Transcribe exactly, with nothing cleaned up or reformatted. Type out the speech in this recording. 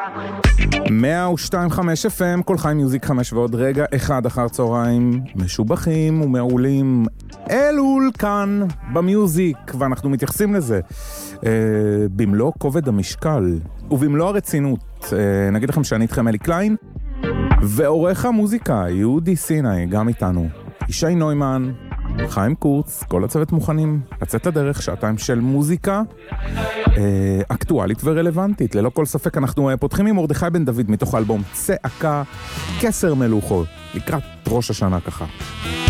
מאה ושתיים נקודה חמש אף אם, כל חיים מיוזיק חמש ועוד רגע אחד אחר צהריים משובחים ומעולים. אלול כאן במיוזיק, ואנחנו מתייחסים לזה אה, במלוא כובד המשקל ובמלוא הרצינות. אה, נגיד לכם שאני איתכם אלי קליין, ועורך המוזיקה יהודי סיני גם איתנו. ישי נוימן, חיים קורץ, כל הצוות מוכנים לצאת לדרך, שעתיים של מוזיקה אה, אקטואלית ורלוונטית. ללא כל ספק אנחנו אה, פותחים עם מרדכי בן דוד מתוך האלבום צעקה, כסר מלוכו, לקראת ראש השנה ככה.